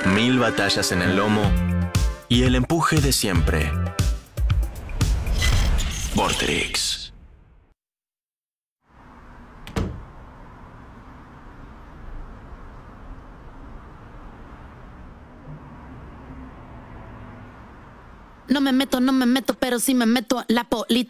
1000 batallas en el lomo y el empuje de siempre. Vorterix. No me meto, pero sí me meto a la política.